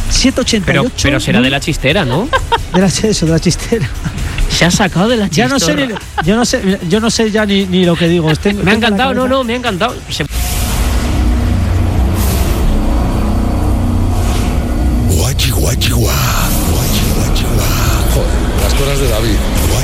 7,88. Pero será de la chistera, ¿no? De la chistera. Se ha sacado de la chistera. Yo no sé ya ni lo que digo. Me ha encantado, me ha encantado. Joder, las cosas de David.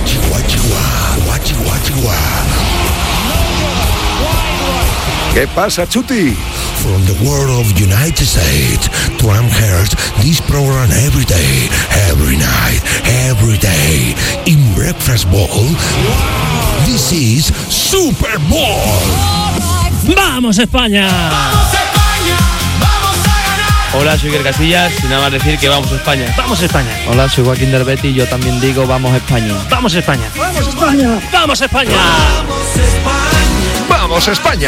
¿Qué pasa, Chuti? From the world of United States to Amherst, this program every day, every night, every day. In Breakfast Bowl, this is Super Bowl. ¡Vamos, España! ¡Vamos, España! ¡Vamos a ganar! Hola, soy Iker Casillas y nada más decir que vamos a España. ¡Vamos, España! Hola, soy Joaquín Derbetti y yo también digo vamos a España. ¡Vamos, España! ¡Vamos, España! ¡Vamos, España! ¡Vamos, España!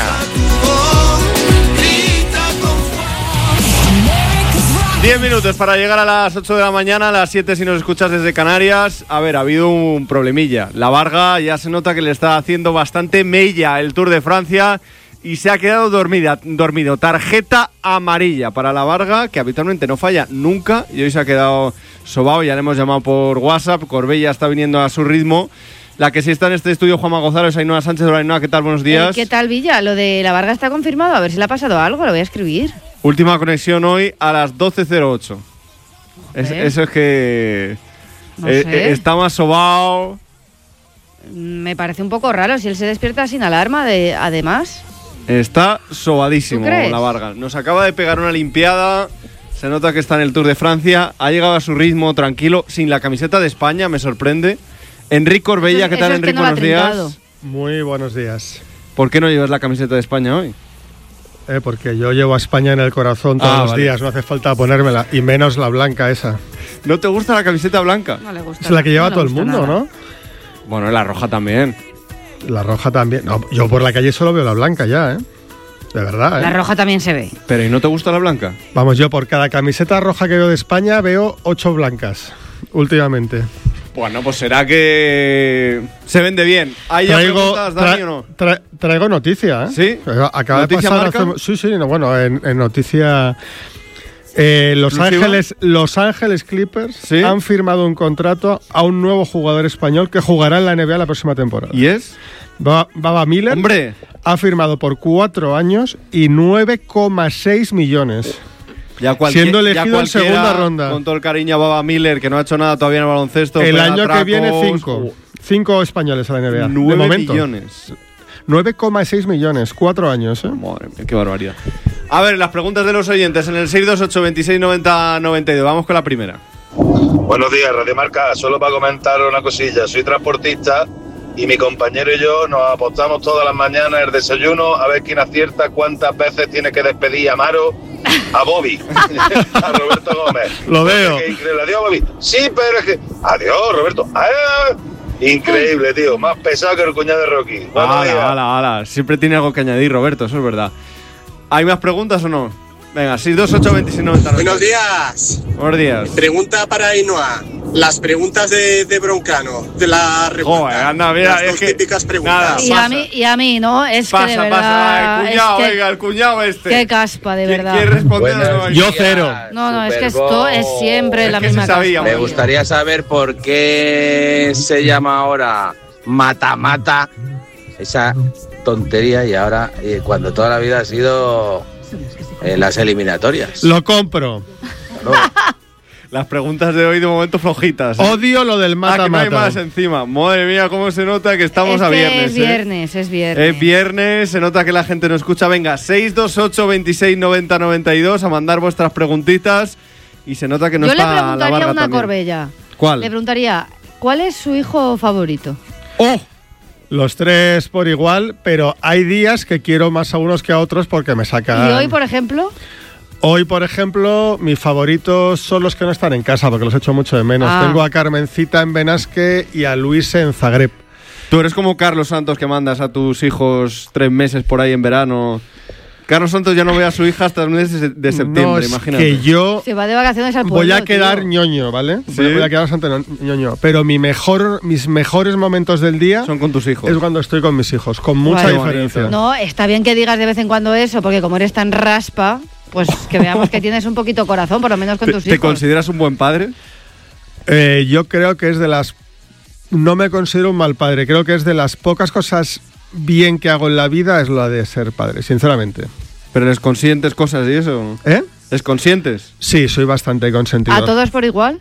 10 minutos para llegar a las 8 de la mañana, a las 7 si nos escuchas desde Canarias. A ver, ha habido un problemilla. La Varga ya se nota que le está haciendo bastante mella el Tour de Francia y se ha quedado dormido. Tarjeta amarilla para la Varga, que habitualmente no falla nunca y hoy se ha quedado sobao. Ya le hemos llamado por WhatsApp. Corbella está viniendo a su ritmo. La que sí está en este estudio, Juanma González, Ainhoa Sánchez. Hola, Ainhoa, ¿qué tal? Buenos días. ¿Qué tal, Villa? Lo de la Varga está confirmado. A ver si le ha pasado algo, lo voy a escribir. Última conexión hoy a las 12:08. Eso es que no sé. Está más sobao. Me parece un poco raro si él se despierta sin alarma, además. Está sobadísimo ¿Tú crees? la Varga. Nos acaba de pegar una limpiada. Se nota que está en el Tour de Francia. Ha llegado a su ritmo tranquilo, sin la camiseta de España, me sorprende. Enrique Corbella, ¿qué tal, Enrique? No, buenos días. Muy buenos días. ¿Por qué no llevas la camiseta de España hoy? Porque yo llevo a España en el corazón todos los días, no hace falta ponérmela, y menos la blanca esa. ¿No te gusta la camiseta blanca? No le gusta. Es la que lleva no todo el mundo, nada. ¿no? Bueno, la roja también. La roja también. No, yo por la calle solo veo la blanca ya, ¿eh? De verdad, ¿eh? La roja también se ve. ¿Pero y no te gusta la blanca? Vamos, yo por cada camiseta roja que veo de España veo 8 blancas, últimamente. Bueno, pues será que se vende bien. ¿Hay ya preguntas, Dani, o no? Traigo noticia, ¿eh? ¿Sí? Acaba de ¿Noticia pasar marca? sí, no, bueno, en noticia... Los Ángeles Clippers ¿Sí? han firmado un contrato a un nuevo jugador español que jugará en la NBA la próxima temporada. ¿Y es? Baba Miller. ¡Hombre! Ha firmado por 4 años y 9,6 millones. Siendo elegido en segunda ronda. Con todo el cariño a Baba Miller, que no ha hecho nada todavía en el baloncesto. El año que viene 5 españoles a la NBA. 9 millones. 9,6 millones, 4 años, ¿eh? Madre mía, qué barbaridad. A ver, las preguntas de los oyentes en el 628 26 90 92. Vamos con la primera. Buenos días, Radio Marca. Solo para comentar una cosilla. Soy transportista y mi compañero y yo nos apostamos todas las mañanas el desayuno a ver quién acierta cuántas veces tiene que despedir a Amaro a Bobby, a Roberto Gómez. Lo veo. Qué increíble. Adiós, Bobby. Sí, pero es que... Adiós, Roberto. Increíble, tío. Más pesado que el cuñado de Rocky. Buenos días. Ala. Siempre tiene algo que añadir, Roberto, eso es verdad. ¿Hay más preguntas o no? Venga, 628 26 90 92. Buenos días. Buenos días. Pregunta para Ainhoa. Las preguntas de Broncano, de la revuelta. Joder, anda, mira, las dos típicas preguntas. Y a mí, ¿no? Es que de verdad... El cuñado, es que, venga, el cuñado este. Qué caspa, de verdad. ¿Quién responde? Yo 0. No, es que esto es siempre la misma caspa. Me gustaría saber por qué se llama ahora mata-mata esa tontería y ahora cuando toda la vida ha sido las eliminatorias. Lo compro. No. Las preguntas de hoy de momento flojitas. Odio lo del mata-mata. Que no hay más encima. Madre mía, cómo se nota que estamos a viernes. Es viernes. Es viernes, se nota que la gente no escucha. Venga, 628 26 90 92 a mandar vuestras preguntitas. Y se nota que no está la Varga también. Yo le preguntaría una Corbella. ¿Cuál? Le preguntaría, ¿cuál es su hijo favorito? ¡Oh! Los 3 por igual, pero hay días que quiero más a unos que a otros porque me sacan... ¿Y hoy, por ejemplo? Hoy, por ejemplo, mis favoritos son los que no están en casa porque los echo mucho de menos. Tengo a Carmencita en Benasque y a Luis en Zagreb. Tú eres como Carlos Santos, que mandas a tus hijos 3 meses por ahí en verano. Carlos Santos ya no ve a su hija hasta el mes de septiembre, no, imagínate. Que yo se va de vacaciones al pueblo. Voy a quedar tío. ñoño, ¿vale? ¿Sí? Voy a quedar bastante ñoño. Pero mis mejores momentos del día son con tus hijos. Es cuando estoy con mis hijos, con mucha diferencia. No, está bien que digas de vez en cuando eso, porque como eres tan raspa, Pues que veamos que tienes un poquito corazón, por lo menos con tus hijos. ¿Te consideras un buen padre? Yo creo que es de las... No me considero un mal padre, creo que es de las pocas cosas bien que hago en la vida es lo de ser padre, sinceramente. ¿Pero eres conscientes cosas y eso? ¿Eh? ¿Es conscientes? Sí, soy bastante consentido. ¿A todos por igual?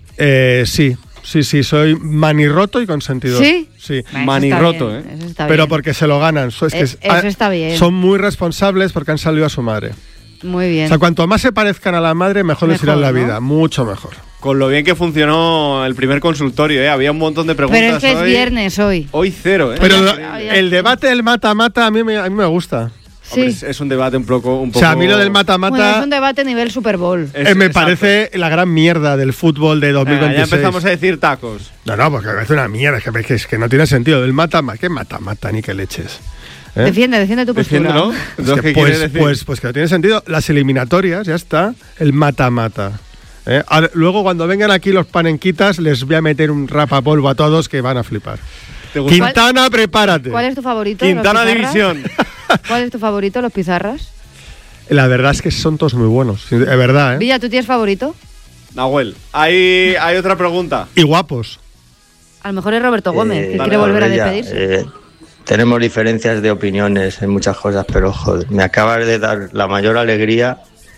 Sí, soy manirroto y consentidor. ¿Sí? Sí. Manirroto, bien, eso está Pero bien. porque se lo ganan. Eso está bien. Son muy responsables porque han salido a su madre. Muy bien. O sea, cuanto más se parezcan a la madre, mejor les irá en la vida. Mucho mejor. Con lo bien que funcionó el primer consultorio, ¿eh? Había un montón de preguntas. Pero es que hoy. es viernes hoy. Hoy cero, ¿eh? Pero el debate del mata-mata a mí me gusta. Sí. Hombre, es un debate un poco... O sea, a mí lo del mata-mata... Bueno, es un debate nivel Super Bowl. me parece la gran mierda del fútbol de 2026. Ya empezamos a decir tacos. No, porque me parece una mierda. Es que no tiene sentido. Del mata-mata... ¿Qué mata-mata ni qué leches? Defiende tu postura. Defiéndelo. Es que, pues que no tiene sentido. Las eliminatorias, ya está. El mata-mata. Ahora, luego, cuando vengan aquí los panenquitas, les voy a meter un rapapolvo a todos que van a flipar. Quintana, prepárate. ¿Cuál es tu favorito? Quintana División. ¿Cuál es tu favorito, los pizarras? La verdad es que son todos muy buenos. Es verdad, ¿eh? Villa, ¿tú tienes favorito? Nahuel, hay otra pregunta. Y guapos. A lo mejor es Roberto Gómez, que Vale, quiere volver a Bella, despedirse. tenemos diferencias de opiniones en muchas cosas, pero joder, me acabas de dar la mayor alegría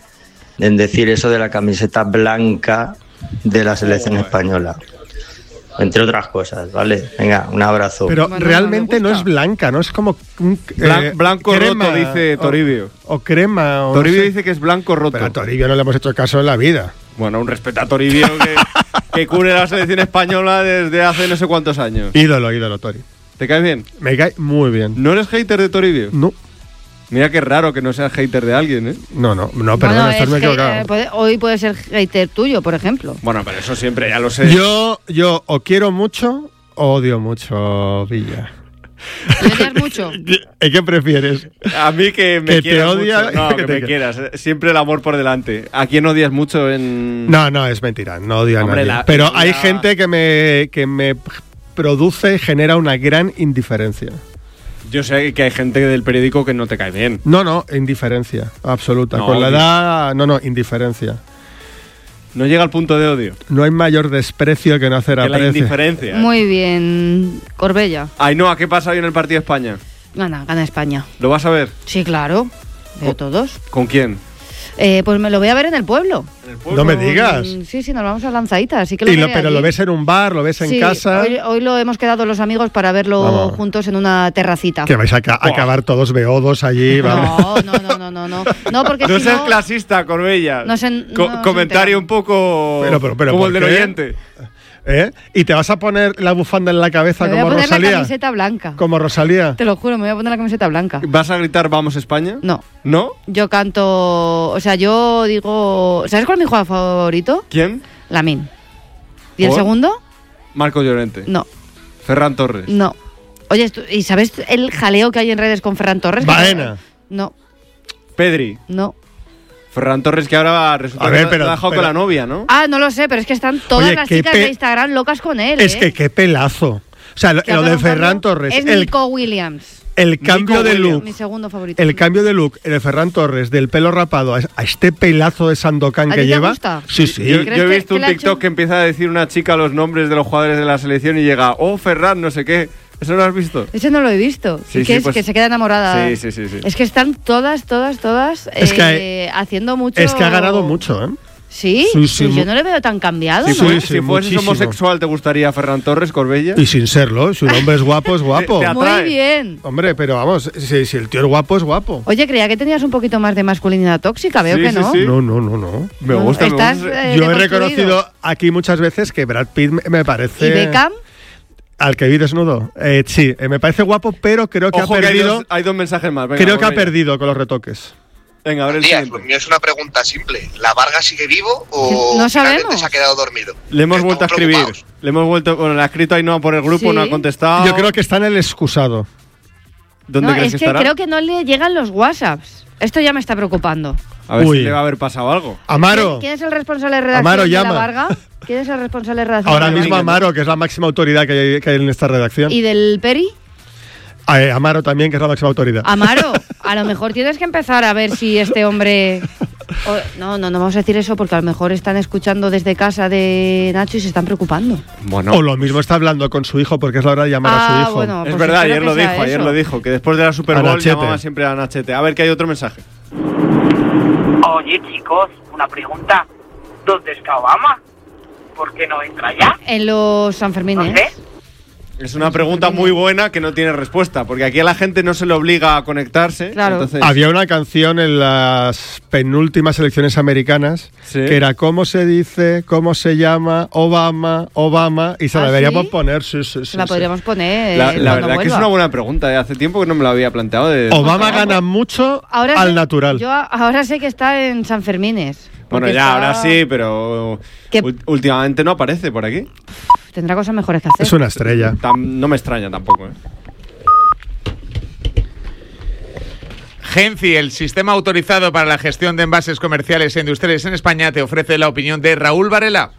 en decir eso de la camiseta blanca de la selección española. Entre otras cosas, ¿vale? Venga, un abrazo. Pero realmente no es blanca, ¿no? Es como un, blanco crema, roto, dice Toribio. O crema. O Toribio no sé. dice que es blanco roto. Pero a Toribio no le hemos hecho caso en la vida. Bueno, un respeto a Toribio que cubre la selección española desde hace no sé cuántos años. Ídolo, Tori. ¿Te cae bien? Me cae muy bien. ¿No eres hater de Toribio? No. Mira qué raro que no seas hater de alguien, ¿eh? No, perdón, estarme equivocado. Hoy puede ser hater tuyo, por ejemplo. Bueno, pero eso siempre, ya lo sé. Yo o quiero mucho o odio mucho, Villa. ¿Te odias mucho? ¿Qué prefieres? A mí que me ¿Que te quieras odia? mucho. No, que me quieras. Siempre el amor por delante. ¿A quién odias mucho en...? No, es mentira. No odio a Hombre, nadie. Pero hay gente que me produce y genera una gran indiferencia. Yo sé que hay gente del periódico que no te cae bien. No, indiferencia absoluta. No, con la edad, indiferencia. No llega al punto de odio. No hay mayor desprecio que no hacer Que la aprecio. indiferencia. Muy bien, Corbella. Ainhoa, ¿qué pasa hoy en el partido de España? Gana España. ¿Lo vas a ver? Sí, claro. Veo todos. ¿Con quién? Pues me lo voy a ver en el pueblo. No me digas. Sí, nos vamos a Lanzaita, así que Pero lo ves en un bar, lo ves en casa. Hoy lo hemos quedado los amigos para verlo juntos en una terracita. Que vais a acabar todos beodos allí. Vamos. No, porque no si seas no, clasista, Corbella. no Comentario un poco pero como el del ¿por qué? oyente. ¿Y te vas a poner la bufanda en la cabeza me voy como a poner Rosalía? la camiseta blanca. Como Rosalía. Te lo juro, me voy a poner la camiseta blanca. ¿Vas a gritar Vamos España? No. ¿No? Yo canto, o sea, yo digo, ¿sabes cuál es mi jugador favorito? ¿Quién? Lamine. ¿Y el ¿Por? segundo? Marco Llorente. No. Ferran Torres. No. Oye, ¿y sabes el jaleo que hay en redes con Ferran Torres? Baena. No. Pedri. No. Ferran Torres, que ahora resulta que lo ha dejado con la novia, ¿no? Ah, no lo sé, pero es que están todas las chicas de Instagram locas con él. Es que qué pelazo. O sea, lo de Ferran Torres. Es Nico Williams. El cambio de look. Mi segundo favorito. El cambio de look de Ferran Torres, del pelo rapado a este pelazo de Sandokan que lleva. Gusta? Sí. Yo he visto un TikTok que empieza a decir una chica los nombres de los jugadores de la selección y llega, Ferran, no sé qué. ¿Eso lo has visto? Ese no lo he visto. Sí, que pues, se queda enamorada. Sí. Es que están todas es que haciendo mucho. Es que ha ganado mucho, ¿eh? Sí, yo no le veo tan cambiado. Si ¿no? fueses homosexual, ¿te gustaría Ferran Torres, Corbella? Y sin serlo, si un hombre es guapo, es guapo. Muy bien. Hombre, pero vamos, si el tío es guapo, es guapo. Oye, creía que tenías un poquito más de masculinidad tóxica, veo que no. Sí. No. Me gusta. Yo he reconocido aquí muchas veces que Brad Pitt me parece... ¿Y Beckham? Al que vi desnudo. Sí, me parece guapo, pero creo que Ojo, ha perdido... hay dos mensajes más. Venga, creo que ha perdido con los retoques. Venga, a ver el Díaz, lo mío es una pregunta simple. ¿La Varga sigue vivo o no finalmente sabemos. se ha quedado dormido? Le hemos vuelto a escribir. Le ha escrito a Ainhoa por el grupo, no ha contestado. Yo creo que está en el excusado. ¿Dónde crees que estará? Creo que no le llegan los WhatsApps. Esto ya me está preocupando. A ver si le va a haber pasado algo. Amaro. ¿Quién es el responsable de redacción de llama. la Varga? ¿Quién es el responsable de redacción? Ahora mismo Amaro, que es la máxima autoridad que hay en esta redacción. ¿Y del Peri? Amaro también, que es la máxima autoridad. Amaro, a lo mejor tienes que empezar a ver si este hombre No vamos a decir eso porque a lo mejor están escuchando desde casa de Nacho y se están preocupando. Bueno. O lo mismo está hablando con su hijo porque es la hora de llamar a su hijo. Bueno, es pues verdad, espero ayer lo dijo, que después de la Super Bowl llamaba siempre a Nachete. A ver, que hay otro mensaje. Oye, chicos, una pregunta. ¿Dónde está Obama? ¿Por qué no entra ya? En los Sanfermines. No sé. Es una pregunta muy buena que no tiene respuesta, porque aquí a la gente no se le obliga a conectarse. Claro. Entonces... Había una canción en las penúltimas elecciones americanas que era ¿cómo se dice? ¿Cómo se llama? Obama, y se la deberíamos poner. Sí, la podríamos poner. La verdad que es una buena pregunta. Hace tiempo que no me lo había planteado. Obama gana mucho al natural. Yo ahora sé que está en Sanfermines. Bueno, ya, ahora sí, pero últimamente no aparece por aquí. Tendrá cosas mejores que hacer. Es una estrella. No me extraña tampoco. Genci, el sistema autorizado para la gestión de envases comerciales e industriales en España, te ofrece la opinión de Raúl Varela.